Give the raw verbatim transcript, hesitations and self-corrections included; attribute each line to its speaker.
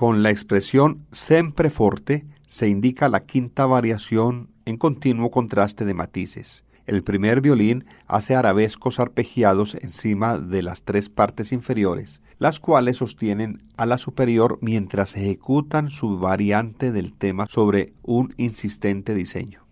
Speaker 1: Con la expresión sempre forte se indica la quinta variación en continuo contraste de matices. El primer violín hace arabescos arpegiados encima de las tres partes inferiores, las cuales sostienen a la superior mientras ejecutan su variante del tema sobre un insistente diseño.